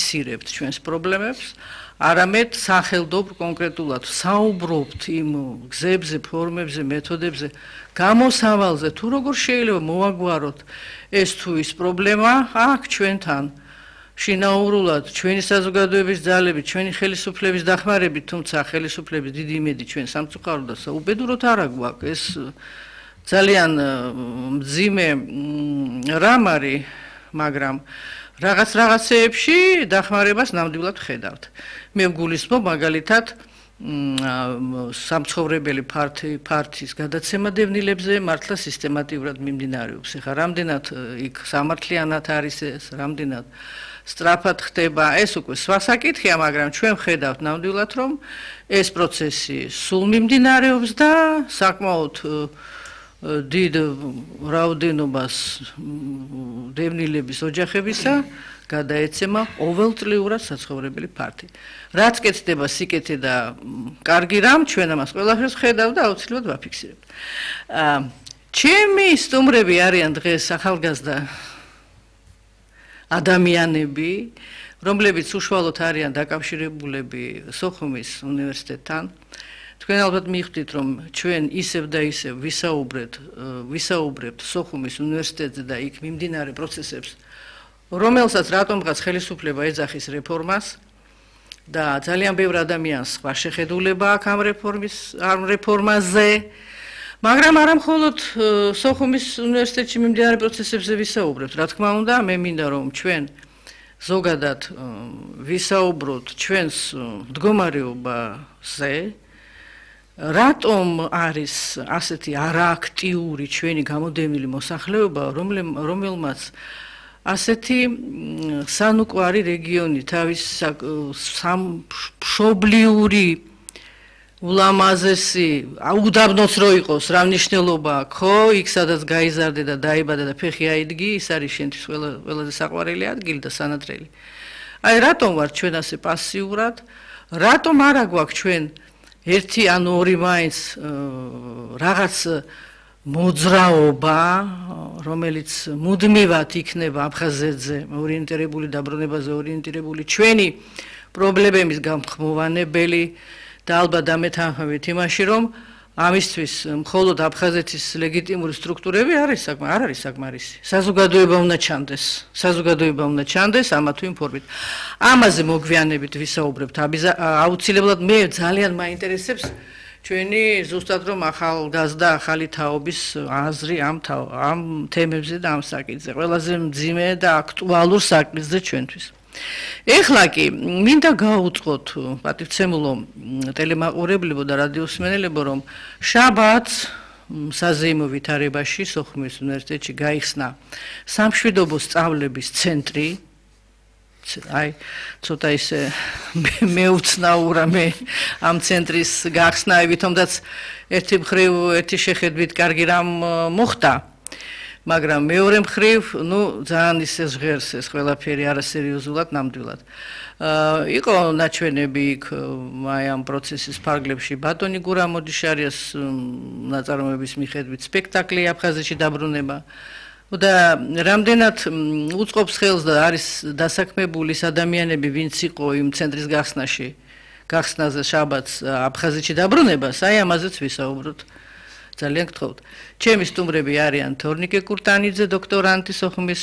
ვაფიქსირებთ ჩვენს პრობლემებს, არამედ სახელდობ კონკრეტულად საუბრობთ იმ გზებზე, ფორმებზე, მეთოდებზე, გამოსავალზე, თუ როგორ შეიძლება მოვაგვაროთ ეს თუ ის პრობლემა აქ ჩვენთან. შინაურულად ჩვენი საზოგადოების ძალებით, ჩვენი ხელისუფლების დახმარებით, თუმცა ხელისუფლების დიდი იმედი ჩვენ სამწუხაროდ და საუბედუროდ არ აგვაქვს. ეს ძალიან მძიმე რამ არის, მაგრამ რაღაცეებში დახმარებას ნამდვილად ვხედავთ. მე ვგულისხმობ მაგალითად სამცხოვრებელი ფართის გადაცემა დევნილებზე მართლა სისტემატიურად მიმდინარეობს. ეხლა რამდენად იქ სამართლიანად არის ეს, რამდენად სწრაფად ხდება, ეს უკვე სხვა საკითხია, მაგრამ ჩვენ ვხედავთ ნამდვილად, რომ ეს პროცესი სულ მიმდინარეობს და საკმაოდ დიდ რაოდენობას დევნილების ოჯახებისა გადაეცემა ყოველწლიურად საცხოვრებელი ფართი. რაც კეთდება სიკეთე და კარგი რამ, ჩვენ ამას ყველაფერს ვხედავთ და აუცილებლად ვაფიქსირებთ. ჩემი სტუმრები არიან დღეს ახალგაზრდა ადამიანები, რომლებიც უშუალოდ არიან დაკავშირებულები სოხუმის უნივერსიტეტთან. თქვენ ალბათ მიხვდით, რომ ჩვენ ისევ და ისევ ვისაუბრებთ სოხუმის უნივერსიტეტზე და იქ მიმდინარე პროცესებს, რომელსაც რატომღაც ხელისუფლება ეძახის რეფორმას და ძალიან ბევრ ადამიანს სხვა შეხედულება აქვს ამ რეფორმაზე, მაგრამ არა მხოლოდ სოხუმის უნივერსიტეტში მიმდინარე პროცესებზე ვისაუბრებთ. რა თქმა უნდა, მე მინდა რომ ჩვენ ზოგადად ვისაუბროთ ჩვენს მდგომარეობაზე, რატომ არის ასეთი არააქტიური ჩვენი გამოდევნილი მოსახლეობა, რომელმაც ასეთი სანუკვარი რეგიონი თავის მშობლიური ულამაზესი უდაბნოც რო იყოს, რა მნიშვნელობა აქვს, ხო? იქ სადაც გაიზარდე და დაიბადა და ფეხი აიდგი, ის არის შენთვის ყველაზე საყვარელი ადგილი და სანადრელი. აი რატომ ვართ ჩვენ ასე პასიურად? რატომ არა გვაქვს ჩვენ ერთი ან ორი მაინც რაღაც მოძრაობა, რომელიც მუდმივად იქნება აფხაზეთზე ორიენტირებული, დაბრუნებაზე ორიენტირებული, ჩვენი პრობლემების გამხმოვანებელი და ალბათ დამეთანხმებით იმაში, რომ ამისთვის მხოლოდ აფხაზეთის ლეგიტიმური სტრუქტურები არ არის საკმარისი. საზოგადოება უნდა ჩანდეს ამა თუ იმ ფორმით. ამაზე მოგვიანებით ვისაუბრებთ. აუცილებლად მე ძალიან მაინტერესებს ჩვენი ზუსტად რომ ახალგაზრდა ახალი თაობის აზრი ამ თემებზე და ამ საკითხზე. ყველაზე მძიმე და აქტუალურ საკითხზე ჩვენთვის. ეხლა კი მინდა გაუწყოთ პატივცემულო ტელემაყურებლებო და რადიოსმენელებო, რომ შაბათს საზეიმო ვითარებაში სოხუმის უნივერსიტეტში გაიხსნა სამშვიდობო სწავლების ცენტრი. აი ცოტა ისე მეუცნაურა მე ამ ცენტრის გახსნაებით, თუმცა ერთი მხრივ ერთი შეხედვით კარგი რამ მოხდა, მაგრამ მეორე მხრივ, ძალიან ისე ჟღერს ეს ყველაფერი არასერიოზულად, ნამდვილად. იყო ნაჩვენები იქ აი ამ პროცესის ფარგლებში ბატონი გურამ მოდიშარიას ნაწარმოების მიხედვით სპექტაკლი აფხაზეთში დაბრუნება. და რამდენად უწყობს ხელს და არის დასაქმებული ის ადამიანები, ვინც იყო იმ ცენტრის გახსნაზე შაბათს აფხაზეთში დაბრუნებას, აი ამაზეც ვისაუბროთ. ძალიან გთხოვთ. ჩემი სტუმრები არიან თორნიკე კურტანიძე, დოქტორანტი სოხუმის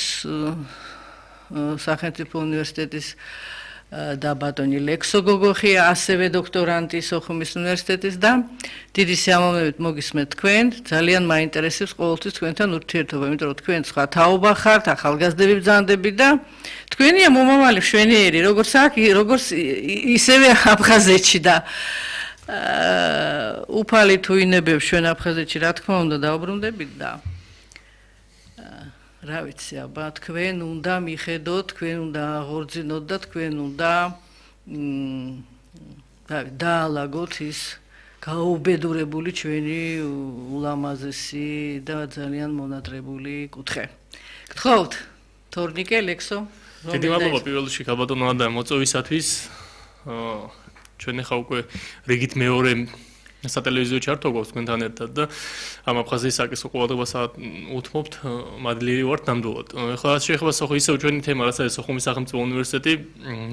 სახელმწიფო უნივერსიტეტის და ბატონი ლექსო გოგოხია, ასევე დოქტორანტი სოხუმის უნივერსიტეტის და დიდი სიამოვნებით მოგისმენთ თქვენ. ძალიან მაინტერესებს ყოველთვის თქვენთან ურთიერთობა, იმიტომ რომ თქვენ სხვა თაობა ხართ, ახალგაზრდები ბრძანდები და თქვენია მომავალი მშვენიერი, როგორც აქ, როგორც ისევე აფხაზეთში და უფალი თუ ინებებს ჩვენ აფხაზეთში, რა თქმა უნდა დაუბრუნდებით და რა ვიცი, აბა თქვენ უნდა მიხედოთ, თქვენ უნდა აღორძინოთ და თქვენ უნდა დაალაგოთ ის გაუბედურებული ჩვენი ულამაზესი და ძალიან მონატრებული კუთხე. გთხოვთ, თორნიკე, ლექსო. დიდი მადლობა პირველ რიგში გაბატონო და მოწვევისათვის. ჩვენ ახლა უკვე რიგით მეორე სატელევიზიო ჩართვა გვაქვს თქვენთან ერთად და ამ აფხაზეთის საკითხის ყურადღებას უთმობთ, მადლიერი ვართ ნამდვილად. ახლა შეიძლება ისევ ჩვენი თემა, რაც არის სოხუმის სახელმწიფო უნივერსიტეტი,